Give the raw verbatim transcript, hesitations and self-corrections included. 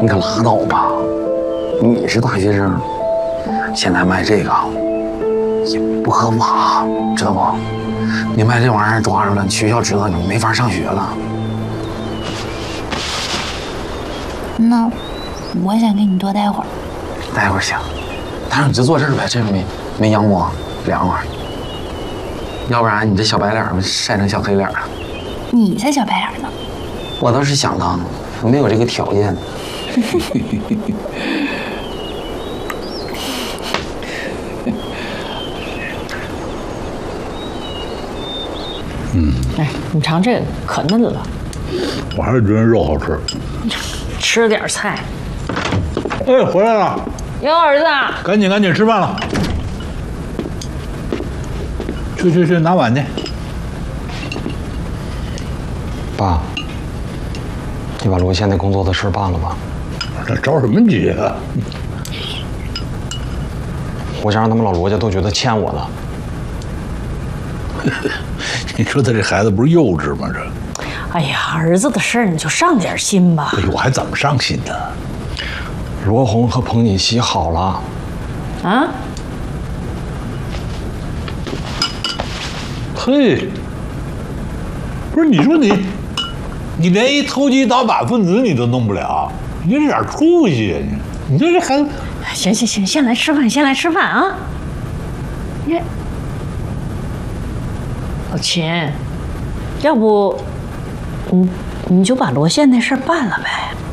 你可拉倒吧！你是大学生，现在卖这个也不合法，知道不？你卖这玩意儿抓住了，学校知道你没法上学了。 那我想给你多待会儿。 待会儿行，但是你就坐这儿呗，这没没阳光，凉快。要不然你这小白脸晒成小黑脸了。 你才小白脸呢。 我倒是想当，没有这个条件。 嗯， 哎，你尝这个可嫩了。 我还是觉得肉好吃。 吃点菜。 哎，回来了。 哟，儿子， 赶紧赶紧吃饭了。去去去，拿碗去。 爸，你把罗宪那工作的事办了吧？ 这着什么急啊？ 我想让他们老罗家都觉得欠我的。 你说他这孩子不是幼稚吗？这。 哎呀，儿子的事儿你就上点心吧。 哎呦，我还怎么上心呢？ 罗红和彭锦熙好了。 啊？ 嘿，不是你说你，你连一投机倒把分子你都弄不了，你这点出息啊你！你这这孩子， 行行行，先来吃饭，先来吃饭啊！你，老秦，要不，你你就把罗宪那事儿办了呗。